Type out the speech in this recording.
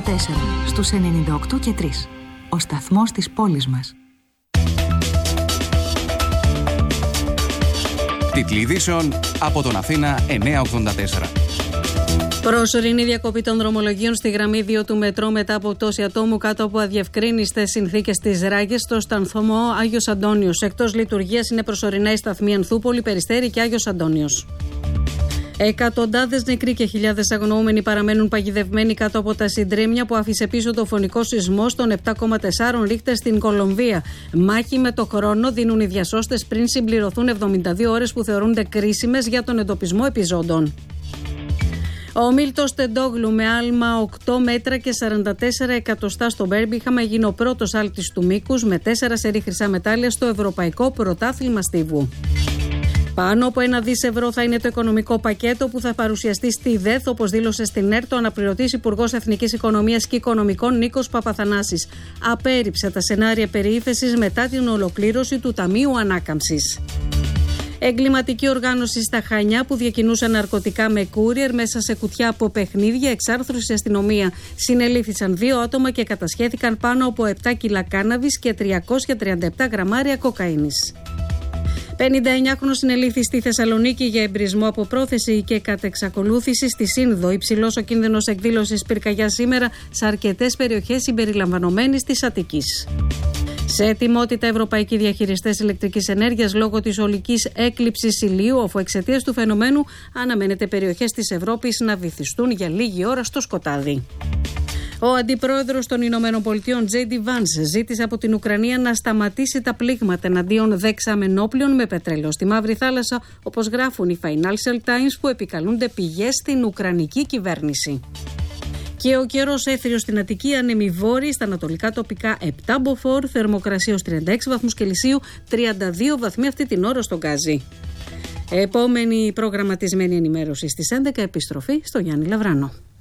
στους 98 και 3. Ο σταθμός της πόλης μας. Τίτλοι ειδήσεων από τον Αθήνα 984. Προσωρινή διακοπή των δρομολογίων στη γραμμή 2 του μετρό μετά από πτώση ατόμου κάτω από αδιευκρίνιστες συνθήκες στις Ράγες στο σταθμό Άγιος Αντώνιος. Εκτός λειτουργίας είναι προσωρινά οι σταθμοί Ανθούπολη, Περιστέρη και Άγιος Αντώνιος. Εκατοντάδες νεκροί και χιλιάδες αγνοούμενοι παραμένουν παγιδευμένοι κάτω από τα συντρίμμια που άφησε πίσω το φωνικό σεισμό των 7,4 ρίχτερ στην Κολομβία. Μάχη με το χρόνο δίνουν οι διασώστες πριν συμπληρωθούν 72 ώρες που θεωρούνται κρίσιμες για τον εντοπισμό επιζώντων. Ο Μίλτος Τεντόγλου με άλμα 8 μέτρα και 44 εκατοστά στο Μπέρμπιχαμ έγινε ο πρώτος άλτης του μήκους με 4 σερί χρυσά μετάλλια στο Ευρωπαϊκό Πρωτάθλημα Στίβου. Πάνω από 1 δις ευρώ θα είναι το οικονομικό πακέτο που θα παρουσιαστεί στη ΔΕΘ, όπως δήλωσε στην ΕΡΤ ο αναπληρωτής Υπουργός Εθνικής Οικονομίας και Οικονομικών Νίκος Παπαθανάσης. Απέρριψε τα σενάρια περί ύφεσης μετά την ολοκλήρωση του Ταμείου Ανάκαμψης. Εγκληματική οργάνωση στα Χανιά που διακινούσε ναρκωτικά με κούριερ μέσα σε κουτιά από παιχνίδια εξάρθρωση αστυνομία. Συνελήφθησαν 2 άτομα και κατασχέθηκαν πάνω από 7 κιλά κάναβης και 337 γραμμάρια κοκαίνης. 59χρονος συνελήφθη στη Θεσσαλονίκη για εμπρισμό από πρόθεση και κατ' εξακολούθηση στη Σύνδο. Υψηλός ο κίνδυνος εκδήλωσης πυρκαγιάς σήμερα σε αρκετές περιοχές συμπεριλαμβανομένης της Αττικής. Σε ετοιμότητα ευρωπαϊκοί διαχειριστές ηλεκτρικής ενέργειας λόγω της ολικής έκλειψης ηλίου, αφού εξαιτίας του φαινομένου αναμένεται περιοχές της Ευρώπης να βυθιστούν για λίγη ώρα στο σκοτάδι. Ο αντιπρόεδρος των Ηνωμένων Πολιτειών, J.D. Vance, ζήτησε από την Ουκρανία να σταματήσει τα πλήγματα εναντίον δεξαμενών όπλων με πετρέλαιο στη Μαύρη Θάλασσα, όπως γράφουν οι Financial Times που επικαλούνται πηγές στην Ουκρανική κυβέρνηση. Και ο καιρός έθριος στην Αττική, άνεμοι βόρειοι, στα ανατολικά τοπικά 7 μποφόρ, θερμοκρασία ως 36 βαθμούς Κελσίου, 32 βαθμοί αυτή την ώρα στον Γκάζι. Επόμενη προγραμματισμένη ενημέρωση στις 11, επιστροφή στο Γιάννη Λαβράνο.